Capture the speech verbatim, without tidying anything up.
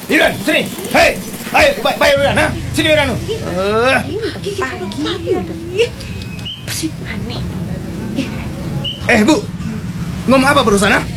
Iran, sini. Hei, ayo, bay bayar Iran, ha? Sini Iran. Uh. Pasti aneh. Eh, Bu. Ngomong apa barusan, ha?